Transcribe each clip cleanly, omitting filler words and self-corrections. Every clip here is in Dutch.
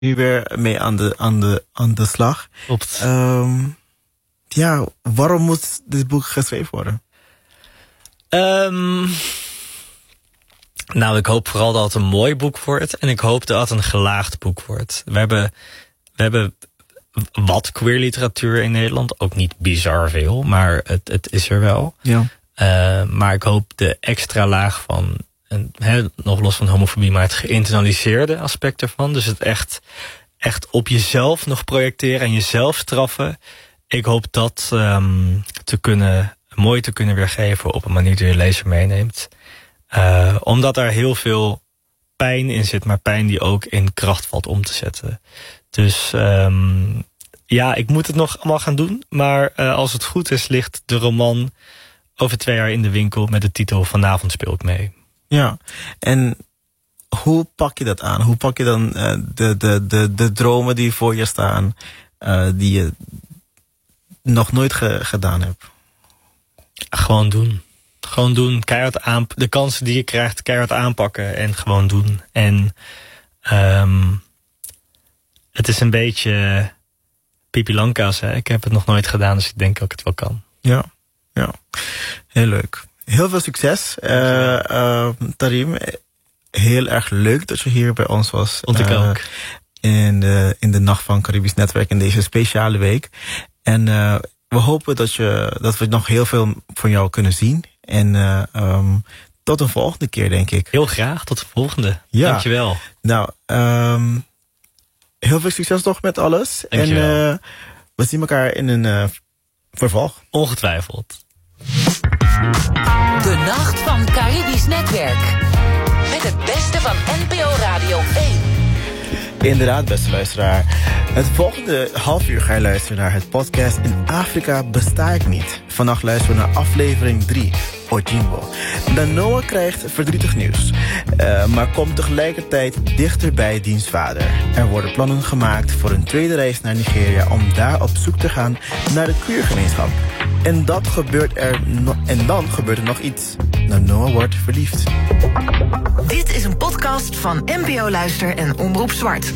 nu weer mee aan de slag. Klopt. Waarom moet dit boek geschreven worden? Nou, ik hoop vooral dat het een mooi boek wordt. En ik hoop dat het een gelaagd boek wordt. We hebben wat queer literatuur in Nederland. Ook niet bizar veel, maar het is er wel. Ja. Maar ik hoop de extra laag van, nog los van homofobie, maar het geïnternaliseerde aspect ervan. Dus het echt op jezelf nog projecteren en jezelf straffen. Ik hoop dat mooi te kunnen weergeven op een manier die de lezer meeneemt. Omdat er heel veel pijn in zit, maar pijn die ook in kracht valt om te zetten. Dus ik moet het nog allemaal gaan doen. Maar als het goed is, ligt de roman over 2 jaar in de winkel met de titel Vanavond speel ik mee. Ja, en hoe pak je dat aan? Hoe pak je dan de dromen die voor je staan, die je nog nooit gedaan hebt? Gewoon doen. Gewoon doen, keihard de kansen die je krijgt, keihard aanpakken en gewoon doen. En het is een beetje Pipi Langkous, hè? Ik heb het nog nooit gedaan, dus ik denk dat ik het wel kan. Ja. Heel leuk. Heel veel succes, Tarim. Heel erg leuk dat je hier bij ons was. Vond ik ook. In de Nacht van Caribisch Netwerk in deze speciale week. En we hopen dat we nog heel veel van jou kunnen zien. En tot een volgende keer, denk ik. Heel graag, tot de volgende. Ja. Dankjewel. Nou, heel veel succes nog met alles. Dankjewel. En we zien elkaar in een vervolg. Ongetwijfeld. De Nacht van Caribisch Netwerk. Met het beste van NPO Radio 1. Inderdaad, beste luisteraar. Het volgende half uur ga je luisteren naar het podcast In Afrika besta ik niet. Vannacht luisteren we naar aflevering 3, Ojimbo. Noah krijgt verdrietig nieuws, maar komt tegelijkertijd dichter bij diens vader. Er worden plannen gemaakt voor een tweede reis naar Nigeria om daar op zoek te gaan naar de queergemeenschap. En dan gebeurt er nog iets. Noah wordt verliefd. Dit is een podcast van NPO Luister en Omroep Zwart.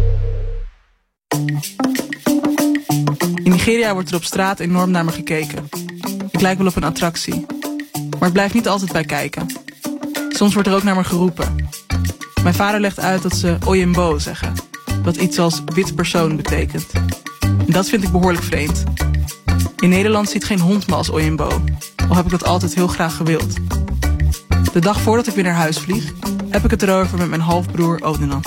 In Nigeria wordt er op straat enorm naar me gekeken. Ik lijk wel op een attractie. Maar ik blijf niet altijd bij kijken. Soms wordt er ook naar me geroepen. Mijn vader legt uit dat ze Oyembo zeggen. Wat iets als wit persoon betekent. En dat vind ik behoorlijk vreemd. In Nederland ziet geen hond me als Oyembo. Al heb ik dat altijd heel graag gewild. De dag voordat ik weer naar huis vlieg, heb ik het erover met mijn halfbroer Odenan.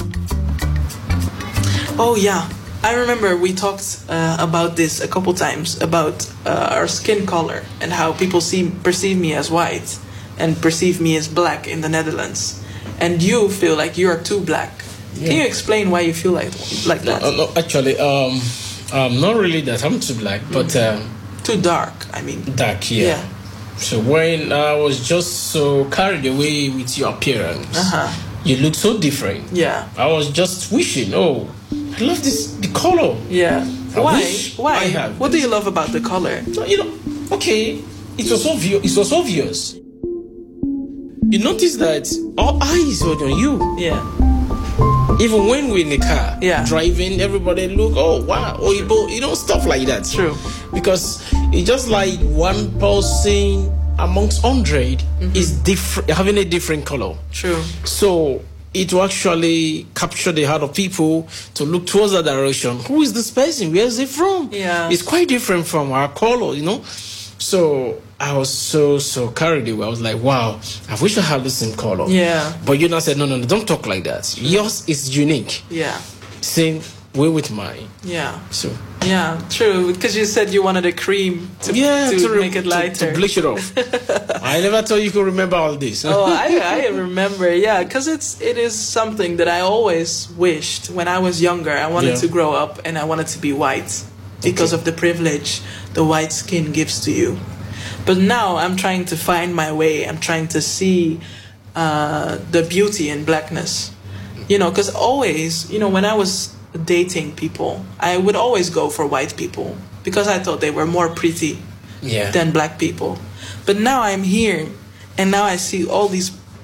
Oh yeah, I remember we talked about this a couple times, about our skin color and how people perceive me as white and perceive me as black in the Netherlands. And you feel like you are too black. Yeah. Can you explain why you feel like that? No, actually, not really that I'm too black, but too dark. I mean, dark. Yeah. So when I was just so carried away with your appearance, you look so different. Yeah. I was just wishing, I love the color. Yeah. Why? What do you love about the color? It was obvious. You notice that all eyes were on you. Yeah. Even when we're in the car, driving, everybody look, oh wow, stuff like that. True. Because it's just like one person amongst 100 is different, having a different color. True. So it will actually capture the heart of people to look towards that direction. Who is this person? Where is he from? Yeah. It's quite different from our color, So I was so carried away. I was like, wow, I wish I had the same color. Yeah. But you now said, no, don't talk like that. Yours is unique. Yeah. Same way with mine. Yeah. So. Yeah, true. Because you said you wanted a cream to make it lighter. To bleach it off. I never thought you could remember all this. Oh, I remember. Yeah, because it is something that I always wished when I was younger. I wanted to grow up and I wanted to be white because of the privilege the white skin gives to you. But now I'm trying to find my way. I'm trying to see the beauty in blackness. Because always, when I was dating people, I would always go for white people because I thought they were more pretty than black people. But now I'm here and now I see all these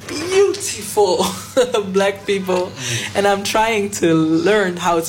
beautiful black people, and I'm trying to learn how